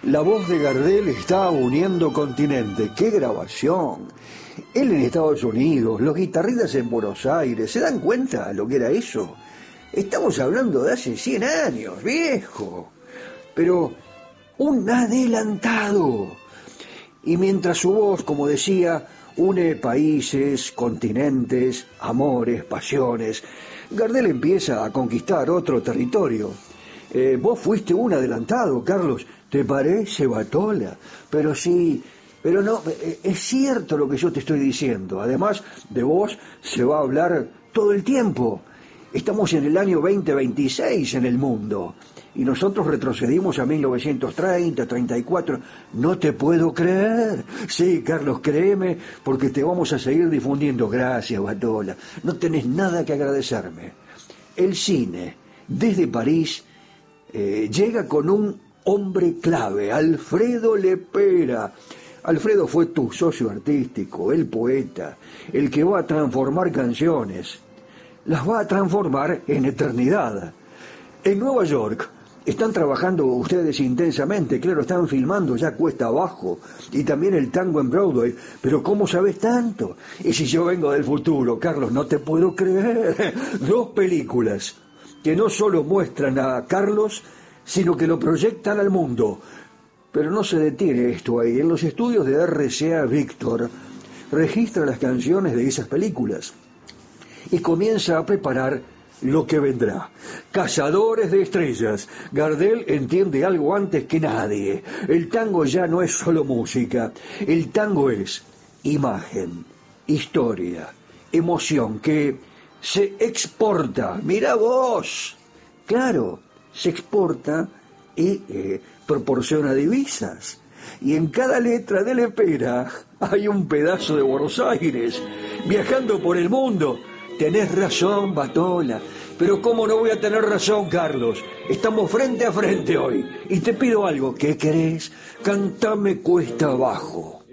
La voz de Gardel está uniendo continente. ¡Qué grabación! Él en Estados Unidos, los guitarristas en Buenos Aires. ¿Se dan cuenta lo que era eso? Estamos hablando de hace 100 años, viejo. Pero un adelantado. Y mientras su voz, como decía, une países, continentes, amores, pasiones, Gardel empieza a conquistar otro territorio. Vos fuiste un adelantado, Carlos. ¿Te parece, Batola? Pero sí, pero no, es cierto lo que yo te estoy diciendo. Además, de vos se va a hablar todo el tiempo. Estamos en el año 2026 en el mundo. Y nosotros retrocedimos a 1930, 34. No te puedo creer. Sí, Carlos, créeme, porque te vamos a seguir difundiendo. Gracias, Batola. No tenés nada que agradecerme. El cine, desde París, llega con un hombre clave, Alfredo Lepera. Alfredo fue tu socio artístico, el poeta, el que va a transformar canciones. Las va a transformar en eternidad. En Nueva York están trabajando ustedes intensamente, claro, están filmando ya Cuesta Abajo y también el tango en Broadway, pero ¿cómo sabes tanto? Y si yo vengo del futuro, Carlos, no te puedo creer. 2 películas que no solo muestran a Carlos, sino que lo proyectan al mundo. Pero no se detiene esto ahí. En los estudios de RCA Víctor registra las canciones de esas películas y comienza a preparar lo que vendrá. Cazadores de estrellas. Gardel entiende algo antes que nadie. El tango ya no es solo música. El tango es imagen, historia, emoción que se exporta. Mirá vos. Claro, se exporta y proporciona divisas. Y en cada letra de Lepera hay un pedazo de Buenos Aires. Viajando por el mundo. Tenés razón, Batola. Pero ¿cómo no voy a tener razón, Carlos? Estamos frente a frente hoy. Y te pido algo. ¿Qué querés? Cantame Cuesta Abajo.